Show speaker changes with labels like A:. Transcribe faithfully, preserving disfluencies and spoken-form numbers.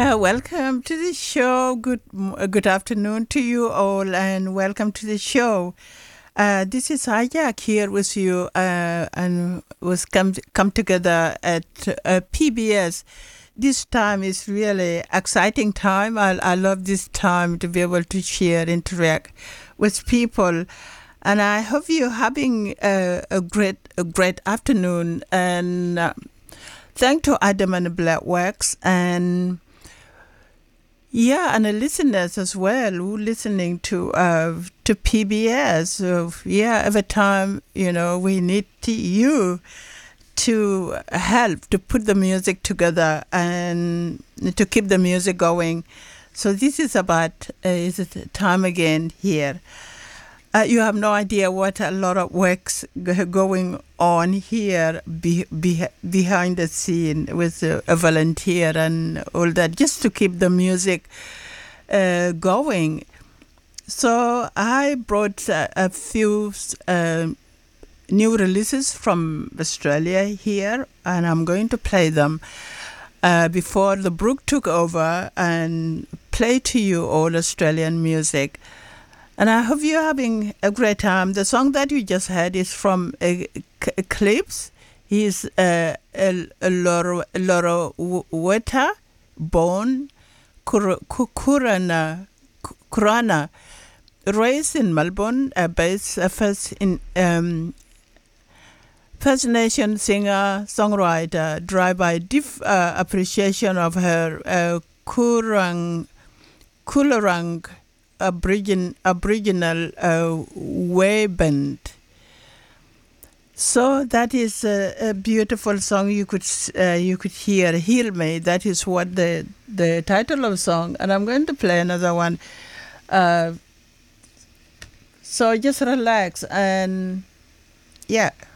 A: Uh, welcome to the show. Good, m- uh, good afternoon to you all, and welcome to the show. Uh, this is Ayak here with you, uh, and was come come together at uh, P B S. This time is really exciting time. I, I love this time to be able to share, interact with people, and I hope you're having a, a great a great afternoon. And uh, thank to Adam and Blackworks and yeah, and the listeners as well who listening to uh, to P B S. So yeah, every time you know we need to, you to help to put the music together and to keep the music going. So this is about uh, is it time again here. Uh, you have no idea what a lot of work's g- going on here be, be, behind the scene with uh, a volunteer and all that, just to keep the music uh, going. So I brought uh, a few uh, new releases from Australia here, and I'm going to play them uh, before the Brook took over and play to you all Australian music. And I hope you're having a great time. The song that you just heard is from uh, C- Eclipse. He's uh, a, a Loro, Loro Weta, born Kur- Ku- Kurana, Ku- Kurana, raised in Melbourne, uh, based uh, first in um, First Nation singer, songwriter, driven by deep uh, appreciation of her uh, Kurang, Coolorang Aborigin, Aboriginal uh, way band. So that is a, a beautiful song. You could uh, you could hear "Heal Me." That is what the the title of the song. And I'm going to play another one. Uh, so just relax and yeah.